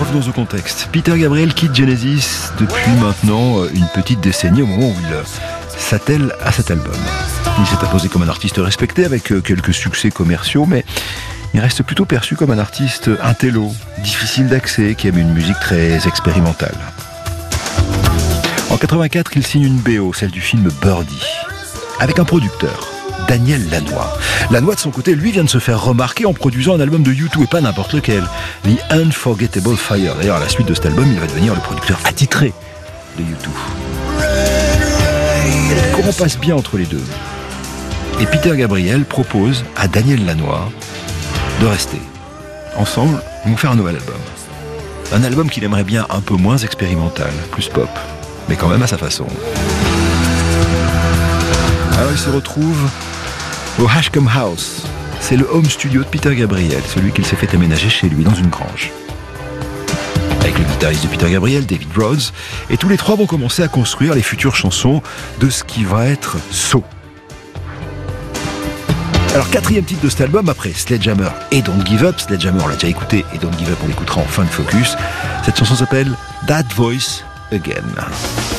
revenons au contexte. Peter Gabriel quitte Genesis depuis maintenant une petite décennie, au moment où il s'attelle à cet album. Il s'est imposé comme un artiste respecté avec quelques succès commerciaux, mais il reste plutôt perçu comme un artiste intello, difficile d'accès, qui aime une musique très expérimentale. En 84, il signe une BO, celle du film Birdie, avec un producteur, Daniel Lanois. Lanois, de son côté, lui, vient de se faire remarquer en produisant un album de U2, et pas n'importe lequel, The Unforgettable Fire. D'ailleurs, à la suite de cet album, il va devenir le producteur attitré de U2. Le courant passe bien entre les deux. Et Peter Gabriel propose à Daniel Lanois de rester. Ensemble, ils vont faire un nouvel album. Un album qu'il aimerait bien un peu moins expérimental, plus pop, mais quand même à sa façon. Alors il se retrouve au Ashcombe House. C'est le home studio de Peter Gabriel, celui qu'il s'est fait aménager chez lui dans une grange. Avec le guitariste de Peter Gabriel, David Rhodes, et tous les trois vont commencer à construire les futures chansons de ce qui va être So. Alors, quatrième titre de cet album, après Sledgehammer et Don't Give Up. Sledgehammer, on l'a déjà écouté, et Don't Give Up, on l'écoutera en fin de focus. Cette chanson s'appelle That Voice Again.